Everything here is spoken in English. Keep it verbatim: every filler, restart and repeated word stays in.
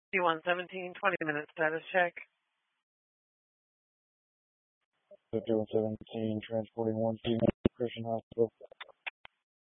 D one seventeen, twenty minute status check. fifty-one seventeen, transporting one female to Christian Hospital.